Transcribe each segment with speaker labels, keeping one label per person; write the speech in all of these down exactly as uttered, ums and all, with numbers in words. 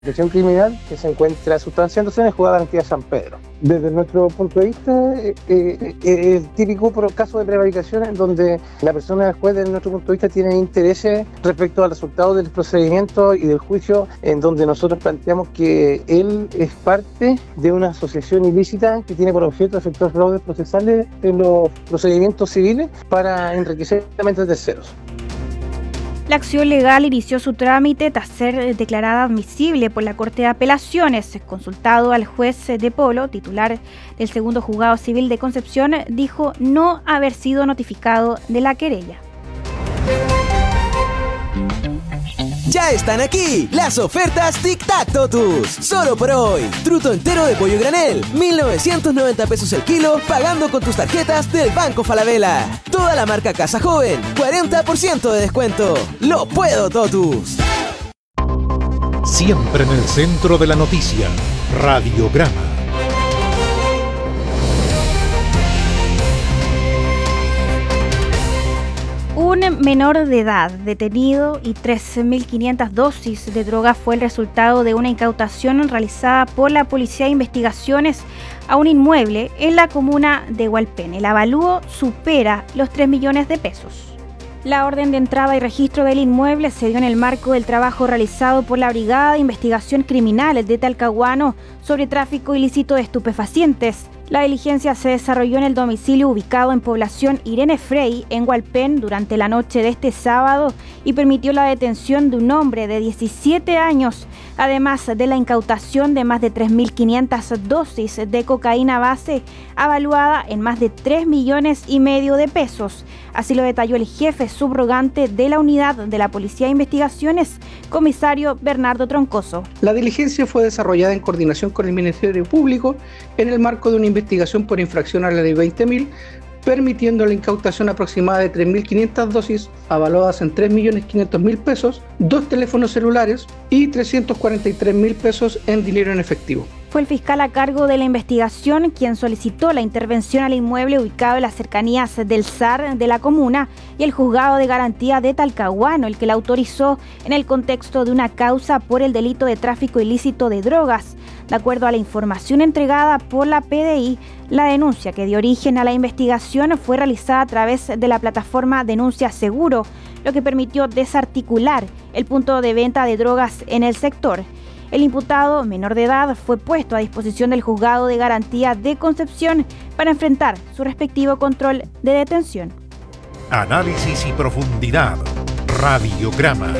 Speaker 1: Investigación criminal que se encuentra sustanciándose en el juzgado de garantía San Pedro. Desde nuestro punto de vista, eh, eh, eh, el típico caso de prevaricación en donde la persona del juez, desde nuestro punto de vista, tiene intereses respecto al resultado del procedimiento y del juicio, en donde nosotros planteamos que él es parte de una asociación ilícita que tiene por objeto efectuar fraudes procesales en los procedimientos civiles para enriquecer a terceros.
Speaker 2: La acción legal inició su trámite tras ser declarada admisible por la Corte de Apelaciones. Consultado al juez de Polo, titular del segundo juzgado civil de Concepción, dijo no haber sido notificado de la querella.
Speaker 3: Ya están aquí las ofertas Tic Tac Totus. Solo por hoy. Truto entero de pollo granel, mil novecientos noventa pesos el kilo, pagando con tus tarjetas del Banco Falabella. Toda la marca Casa Joven, cuarenta por ciento de descuento. ¡Lo puedo, Totus!
Speaker 4: Siempre en el centro de la noticia, Radiograma.
Speaker 2: Un menor de edad detenido y tres mil quinientas dosis de droga fue el resultado de una incautación realizada por la Policía de Investigaciones a un inmueble en la comuna de Hualpén. El avalúo supera los tres millones de pesos. La orden de entrada y registro del inmueble se dio en el marco del trabajo realizado por la Brigada de Investigación Criminal de Talcahuano sobre tráfico ilícito de estupefacientes. La diligencia se desarrolló en el domicilio ubicado en población Irene Frey, en Hualpén, durante la noche de este sábado y permitió la detención de un hombre de diecisiete años, además de la incautación de más de tres mil quinientas dosis de cocaína base, avaluada en más de tres millones y medio de pesos. Así lo detalló el jefe subrogante de la unidad de la Policía de Investigaciones, comisario Bernardo Troncoso.
Speaker 5: La diligencia fue desarrollada en coordinación con el Ministerio Público en el marco de una investigación por infracción a la ley veinte mil, permitiendo la incautación aproximada de tres mil quinientas dosis, avaluadas en tres millones quinientos mil pesos, dos teléfonos celulares y trescientos cuarenta y tres mil pesos en dinero en efectivo.
Speaker 2: Fue el fiscal a cargo de la investigación quien solicitó la intervención al inmueble ubicado en las cercanías del S A R de la comuna y el juzgado de garantía de Talcahuano, el que la autorizó en el contexto de una causa por el delito de tráfico ilícito de drogas. De acuerdo a la información entregada por la P D I, la denuncia que dio origen a la investigación fue realizada a través de la plataforma Denuncia Seguro, lo que permitió desarticular el punto de venta de drogas en el sector. El imputado, menor de edad, fue puesto a disposición del juzgado de garantía de Concepción para enfrentar su respectivo control de detención.
Speaker 4: Análisis y profundidad. Radiograma.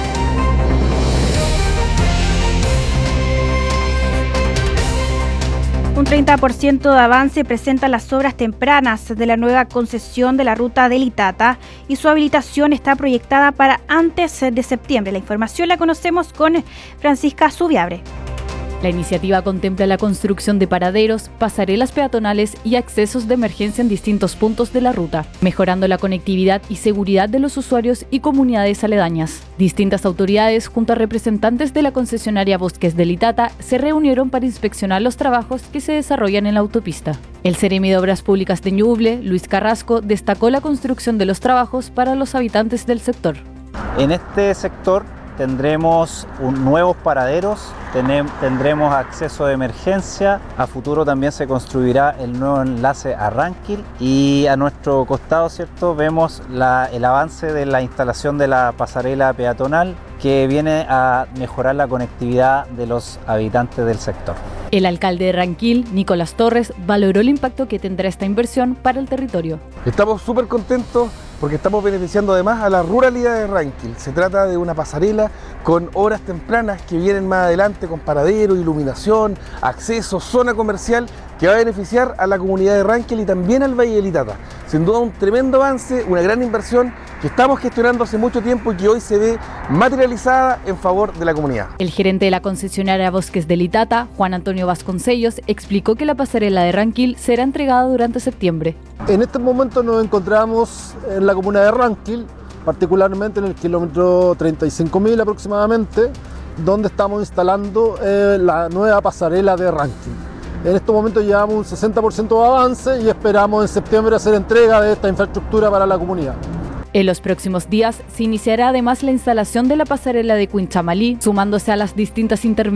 Speaker 2: Un treinta por ciento de avance presentan las obras tempranas de la nueva concesión de la ruta del Itata y su habilitación está proyectada para antes de septiembre. La información la conocemos con Francisca Zubiabre.
Speaker 6: La iniciativa contempla la construcción de paraderos, pasarelas peatonales y accesos de emergencia en distintos puntos de la ruta, mejorando la conectividad y seguridad de los usuarios y comunidades aledañas. Distintas autoridades, junto a representantes de la concesionaria Bosques del Itata, se reunieron para inspeccionar los trabajos que se desarrollan en la autopista. El Seremi de Obras Públicas de Ñuble, Luis Carrasco, destacó la construcción de los trabajos para los habitantes del sector.
Speaker 7: En este sector tendremos un, nuevos paraderos, tenem, tendremos acceso de emergencia, a futuro también se construirá el nuevo enlace a Ranquil y a nuestro costado, ¿cierto?, vemos la, el avance de la instalación de la pasarela peatonal que viene a mejorar la conectividad de los habitantes del sector.
Speaker 6: El alcalde de Ranquil, Nicolás Torres, valoró el impacto que tendrá esta inversión para el territorio.
Speaker 8: Estamos súper contentos porque estamos beneficiando además a la ruralidad de Ranquil. Se trata de una pasarela con horas tempranas que vienen más adelante con paradero, iluminación, acceso, zona comercial que va a beneficiar a la comunidad de Ranquil y también al Valle del Itata. Sin duda un tremendo avance, una gran inversión que estamos gestionando hace mucho tiempo y que hoy se ve materializada en favor de la comunidad.
Speaker 6: El gerente de la concesionaria Bosques del Itata, Juan Antonio Vasconcellos, explicó que la pasarela de Ranquil será entregada durante septiembre.
Speaker 9: En este momento nos encontramos en la comuna de Ranquil, particularmente en el kilómetro treinta y cinco mil aproximadamente, donde estamos instalando eh, la nueva pasarela de Ranquil. En estos momentos llevamos un sesenta por ciento de avance y esperamos en septiembre hacer entrega de esta infraestructura para la comunidad.
Speaker 6: En los próximos días se iniciará además la instalación de la pasarela de Quinchamalí, sumándose a las distintas intervenciones